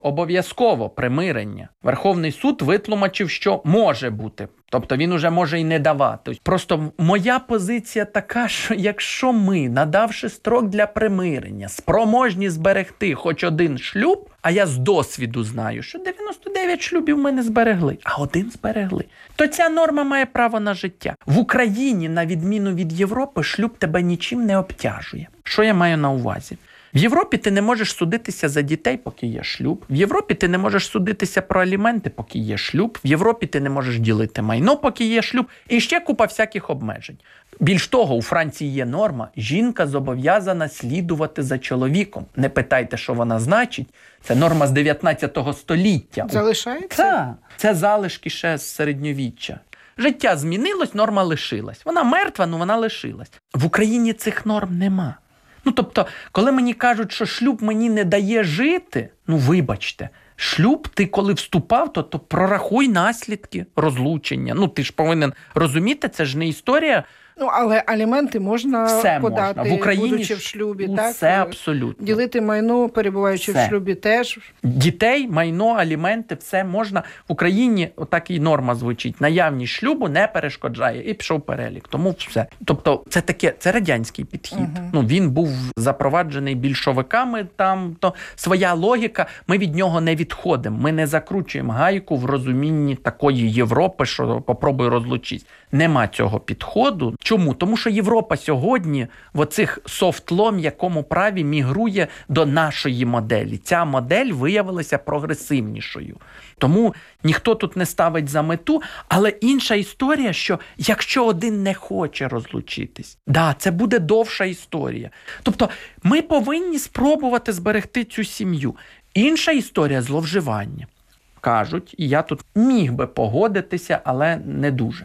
Обов'язково примирення. Верховний суд витлумачив, що може бути. Тобто він уже може і не давати. Просто моя позиція така, що якщо ми, надавши строк для примирення, спроможні зберегти хоч один шлюб, а я з досвіду знаю, що 99 шлюбів ми не зберегли, а один зберегли, то ця норма має право на життя. В Україні, на відміну від Європи, шлюб тебе нічим не обтяжує. Що я маю на увазі? В Європі ти не можеш судитися за дітей, поки є шлюб. В Європі ти не можеш судитися про аліменти, поки є шлюб. В Європі ти не можеш ділити майно, поки є шлюб. І ще купа всяких обмежень. Більш того, у Франції є норма. Жінка зобов'язана слідувати за чоловіком. Не питайте, що вона значить. Це норма з 19 століття. Залишається? Так. Це залишки ще з середньовіччя. Життя змінилось, норма лишилась. Вона мертва, але вона лишилась. В Україні цих норм нема. Тобто, коли мені кажуть, що шлюб мені не дає жити, вибачте, шлюб ти коли вступав, то прорахуй наслідки розлучення. Ти ж повинен розуміти, це ж не історія. Але аліменти можна все подати, можна. В Україні будучи в шлюбі, так? Все абсолютно. Ділити майно, перебуваючи в шлюбі теж. Дітей, майно, аліменти, все можна. В Україні отак і норма звучить. Наявність шлюбу не перешкоджає. І пішов перелік. Тому все. Тобто це радянський підхід. Він був запроваджений більшовиками, то своя логіка, ми від нього не відходимо. Ми не закручуємо гайку в розумінні такої Європи, що попробуй розлучись. Нема цього підходу. Чому? Тому що Європа сьогодні в оцих софт-ло м'якому праві мігрує до нашої моделі. Ця модель виявилася прогресивнішою. Тому ніхто тут не ставить за мету, але інша історія, що якщо один не хоче розлучитись, це буде довша історія. Тобто ми повинні спробувати зберегти цю сім'ю. Інша історія – зловживання. Кажуть, і я тут міг би погодитися, але не дуже.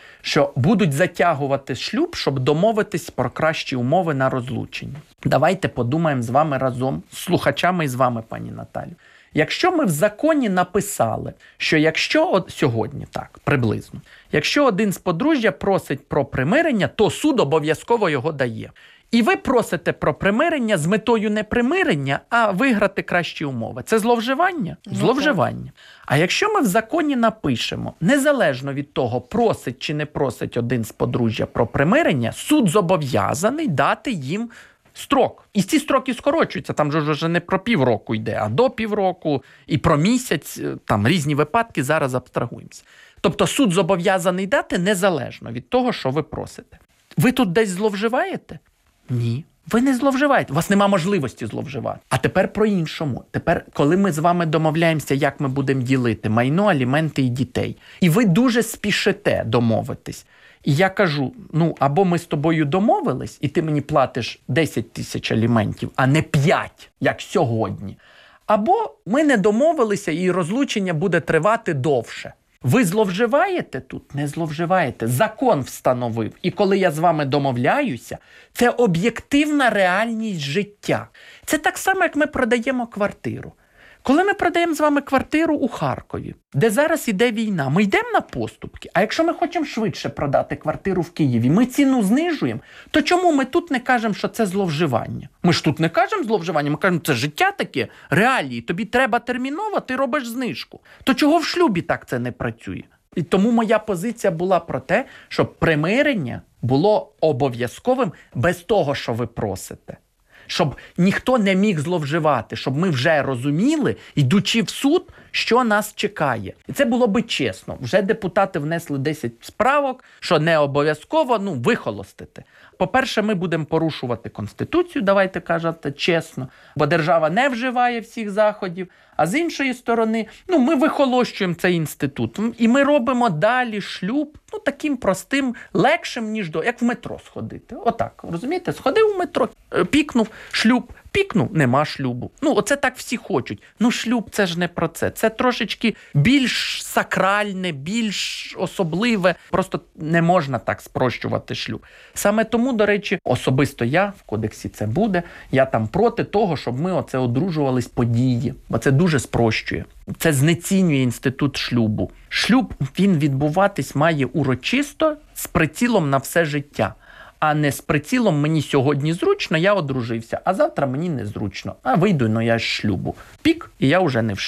Що будуть затягувати шлюб, щоб домовитись про кращі умови на розлучення. Давайте подумаємо з вами разом, з слухачами і з вами, пані Наталю. Якщо ми в законі написали, що якщо сьогодні, так, приблизно, якщо один з подружжя просить про примирення, то суд обов'язково його дає. І ви просите про примирення з метою не примирення, а виграти кращі умови. Це зловживання? Зловживання. А якщо ми в законі напишемо, незалежно від того, просить чи не просить один з подружжя про примирення, суд зобов'язаний дати їм строк. І ці строки скорочуються, там же вже не про півроку йде, а до півроку, і про місяць, там різні випадки, зараз абстрагуємося. Тобто суд зобов'язаний дати незалежно від того, що ви просите. Ви тут десь зловживаєте? Ні. Ви не зловживаєте. У вас нема можливості зловживати. А тепер про іншому. Тепер, коли ми з вами домовляємося, як ми будемо ділити майно, аліменти і дітей, і ви дуже спішите домовитись, і я кажу, або ми з тобою домовились, і ти мені платиш 10 тисяч аліментів, а не 5, як сьогодні. Або ми не домовилися, і розлучення буде тривати довше. Ви зловживаєте тут? Не зловживаєте. Закон встановив. І коли я з вами домовляюся, це об'єктивна реальність життя. Це так само, як ми продаємо квартиру. Коли ми продаємо з вами квартиру у Харкові, де зараз іде війна, ми йдемо на поступки. А якщо ми хочемо швидше продати квартиру в Києві, ми ціну знижуємо, то чому ми тут не кажемо, що це зловживання? Ми ж тут не кажемо зловживання, ми кажемо, це життя таке, реалії, тобі треба терміново, ти робиш знижку. То чого в шлюбі так це не працює? І тому моя позиція була про те, щоб примирення було обов'язковим без того, що ви просите. Щоб ніхто не міг зловживати, щоб ми вже розуміли, йдучи в суд, що нас чекає. І це було би чесно. Вже депутати внесли 10 справок, що не обов'язково вихолостити. По-перше, ми будемо порушувати Конституцію, давайте казати чесно, бо держава не вживає всіх заходів. А з іншої сторони, ми вихолощуємо цей інститут. І ми робимо далі шлюб, таким простим, легшим, ніж як в метро сходити. Отак, розумієте? Сходив в метро, пікнув, шлюб, пікнув, нема шлюбу. Оце так всі хочуть. Шлюб – це ж не про це. Це трошечки більш сакральне, більш особливе. Просто не можна так спрощувати шлюб. Саме тому, до речі, особисто я, в кодексі це буде, я там проти того, щоб ми одружувались по дії. Бо це дуже спрощує. Це знецінює інститут шлюбу. Шлюб, він відбуватись має урочисто з прицілом на все життя. А не з прицілом мені сьогодні зручно, я одружився, а завтра мені незручно. А вийду, я з шлюбу. Пік, і я вже не в шлюбі.